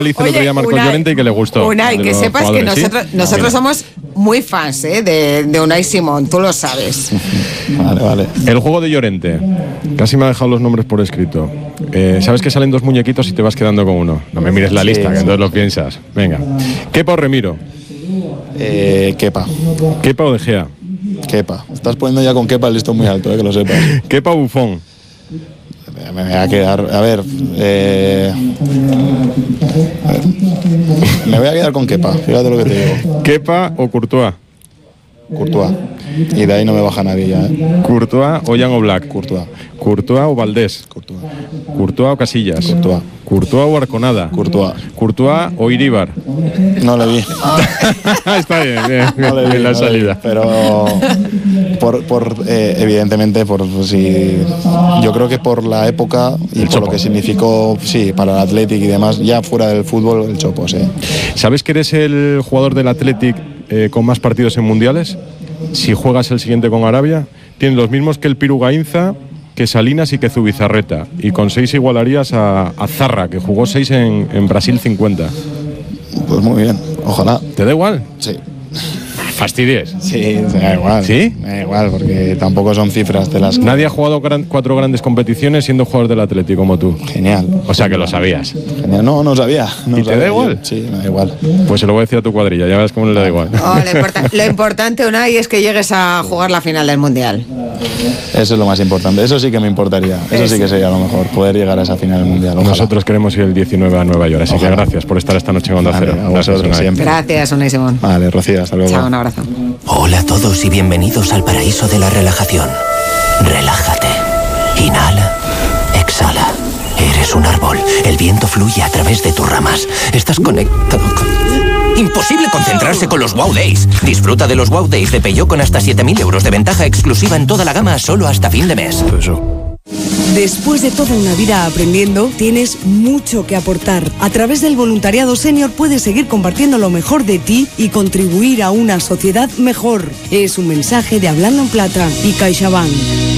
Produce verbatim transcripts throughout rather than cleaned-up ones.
Hizo el otro día Marcos Llorente y que le gustó. Unai, que sepas que nosotros, ¿sí? nosotros somos muy fans ¿eh? de, de Unai Simón, tú lo sabes. Vale, vale. El juego de Llorente. Casi me ha dejado los nombres por escrito. Eh, Sabes que salen dos muñequitos y te vas quedando con uno. No me mires la sí, lista, sí. que entonces lo piensas. Venga. ¿Kepa o Remiro? Eh, Kepa. ¿Kepa o De Gea? Kepa. Estás poniendo ya con Kepa el listón muy alto, eh, que lo sepas. ¿Kepa o Buffon? Me voy a quedar, a ver, eh, a ver, me voy a quedar con Kepa, fíjate lo que te digo. ¿Kepa o Courtois? Courtois, y de ahí no me baja nadie ya, ¿eh? ¿Courtois o Jan Oblak? Courtois. ¿Courtois o Valdés? Courtois. ¿Courtois o Casillas? Courtois. ¿Courtois o Arconada? Courtois. ¿Courtois o Iríbar? No le vi. Está bien, bien, no le vi, bien la no salida. Vi, pero por, por eh, evidentemente, por si yo creo que por la época y el por chopo. Lo que significó, sí, para el Athletic y demás, ya fuera del fútbol, el Chopo, sí. ¿Sabes que eres el jugador del Athletic eh, con más partidos en mundiales? Si juegas el siguiente con Arabia, tienes los mismos que el Piru Gainza, que Salinas y que Zubizarreta, y con seis igualarías a, a Zarra, que jugó seis en, en Brasil cincuenta. Pues muy bien, ojalá. ¿Te da igual? Sí. ¿Fastidies? Sí, me da igual. ¿Sí? Me da igual, porque tampoco son cifras de las... Nadie ha jugado gran, cuatro grandes competiciones siendo jugador del Atlético como tú. Genial. O sea que lo sabías. Genial. No, no sabía. No ¿Y te sabía. da igual? Sí, me da igual. Pues se lo voy a decir a tu cuadrilla, ya ves cómo le da igual. Oh, lo, importa, lo importante, Unai, es que llegues a jugar la final del Mundial. Eso es lo más importante. Eso sí que me importaría. Eso sí que sería lo mejor, poder llegar a esa final del Mundial. Ojalá. Nosotros queremos ir el diecinueve a Nueva York, así Ojalá. que gracias por estar esta noche en Onda Cero. Vale, a vosotros siempre. Gracias, Unai Simón. Vale, Rocío, hasta luego. Chao, un abrazo. Hola a todos y bienvenidos al paraíso de la relajación. Relájate. Inhala. Exhala. Eres un árbol. El viento fluye a través de tus ramas. Estás conectado con... Imposible concentrarse con los Wow Days. Disfruta de los Wow Days de Peugeot con hasta siete mil euros de ventaja exclusiva en toda la gama solo hasta fin de mes. Eso. Después de toda una vida aprendiendo, tienes mucho que aportar. A través del voluntariado senior puedes seguir compartiendo lo mejor de ti y contribuir a una sociedad mejor. Es un mensaje de Hablando en Plata y CaixaBank.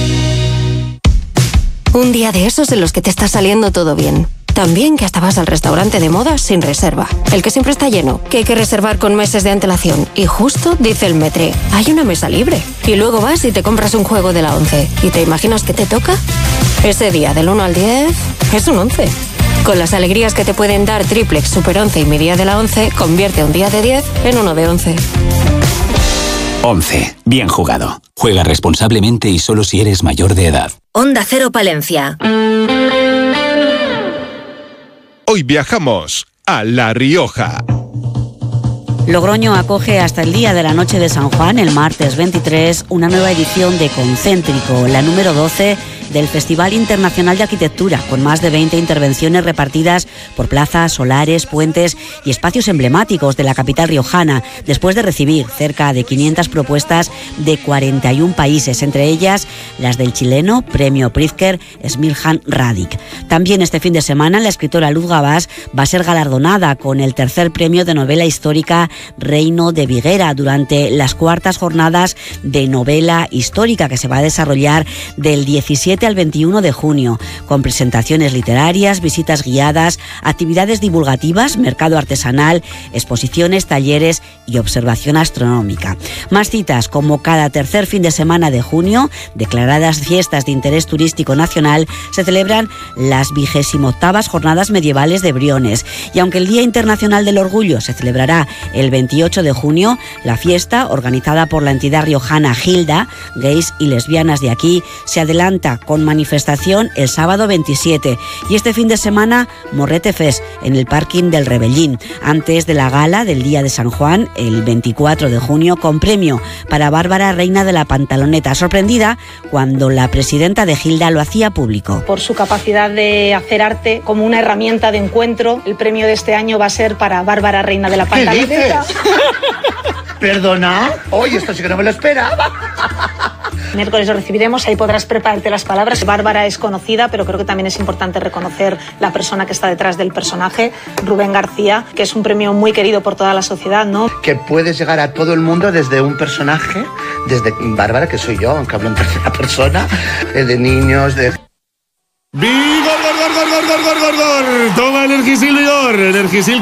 Un día de esos en los que te está saliendo todo bien. También que hasta vas al restaurante de moda sin reserva. El que siempre está lleno, que hay que reservar con meses de antelación. Y justo dice el Metre, hay una mesa libre. Y luego vas y te compras un juego de la once. ¿Y te imaginas que te toca? Ese día del uno al diez es un once. Con las alegrías que te pueden dar Triplex, Super once y mi día de la once, convierte un día de diez en uno de once. once. Bien jugado. Juega responsablemente y solo si eres mayor de edad. Onda Cero Palencia. Hoy viajamos a La Rioja. Logroño acoge hasta el día de la noche de San Juan, el martes veintitrés, una nueva edición de Concéntrico, la número doce del Festival Internacional de Arquitectura, con más de veinte intervenciones repartidas por plazas, solares, puentes y espacios emblemáticos de la capital riojana, después de recibir cerca de quinientas propuestas de cuarenta y un países, entre ellas las del chileno Premio Pritzker Smiljan Radic. También este fin de semana la escritora Luz Gabás va a ser galardonada con el tercer premio de novela histórica Reino de Viguera durante las cuartas jornadas de novela histórica que se va a desarrollar del diecisiete al veintiuno de junio, con presentaciones literarias, visitas guiadas, actividades divulgativas, mercado artesanal, exposiciones, talleres y observación astronómica. Más citas, como cada tercer fin de semana de junio, declaradas fiestas de interés turístico nacional, se celebran las vigésimo octavas jornadas medievales de Briones. Y aunque el Día Internacional del Orgullo se celebrará el veintiocho de junio, la fiesta, organizada por la entidad riojana Gilda, gays y lesbianas de aquí, se adelanta con manifestación el sábado veintisiete y este fin de semana Morrete Fest en el parking del Rebellín, antes de la gala del Día de San Juan el veinticuatro de junio, con premio para Bárbara, reina de la pantaloneta, sorprendida cuando la presidenta de Gilda lo hacía público. Por su capacidad de hacer arte como una herramienta de encuentro, el premio de este año va a ser para Bárbara, reina de la pantaloneta. ¿Perdona? Oye, esto sí que no me lo esperaba. Miércoles lo recibiremos, ahí podrás prepararte las palabras. Bárbara es conocida, pero creo que también es importante reconocer la persona que está detrás del personaje, Rubén García, que es un premio muy querido por toda la sociedad, ¿no? Que puedes llegar a todo el mundo desde un personaje, desde Bárbara, que soy yo, aunque hablo en tercera persona, de niños, de... Vigor, gor, gor, gor, gor, gor, gor, gor, gor. Toma Energisil Vigor. Energisil